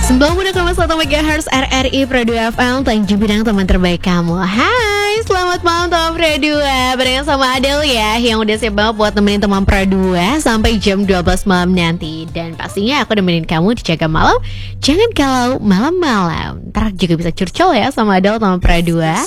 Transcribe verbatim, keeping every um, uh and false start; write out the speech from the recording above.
sembilan puluh koma satu megahertz R R I Pro dua F M, Tanjung Pinang, teman terbaik kamu. Hai, selamat malam teman Pro dua. Barengan sama Adel ya, yang udah siap banget buat nemenin teman Pro dua sampai jam dua belas malam nanti. Dan pastinya aku nemenin kamu di Jaga Malam. Jangan kalau malam-malam, ntar juga bisa curcol ya sama Adel teman Pro dua.